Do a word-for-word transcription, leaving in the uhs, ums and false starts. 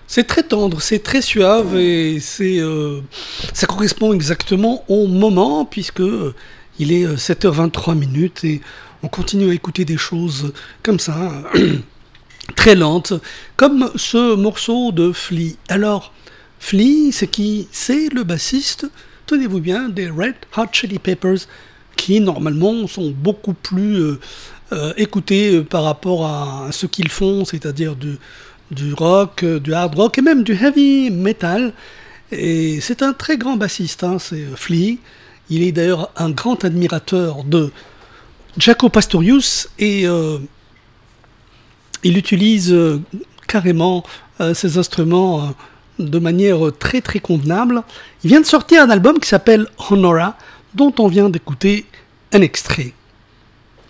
C'est très tendre, c'est très suave et c'est, euh, ça correspond exactement au moment puisque euh, il est euh, sept heures vingt-trois minutes et on continue à écouter des choses comme ça, très lentes, comme ce morceau de Flea. Alors, Flea, c'est qui? C'est le bassiste, tenez-vous bien, des Red Hot Chili Peppers, qui normalement sont beaucoup plus euh, euh, écoutés par rapport à, à ce qu'ils font, c'est-à-dire du, du rock, euh, du hard rock et même du heavy metal. Et c'est un très grand bassiste, hein, c'est Flea. Il est d'ailleurs un grand admirateur de Jaco Pastorius et euh, il utilise euh, carrément euh, ces instruments euh, de manière très très convenable. Il vient de sortir un album qui s'appelle Honora, dont on vient d'écouter un extrait.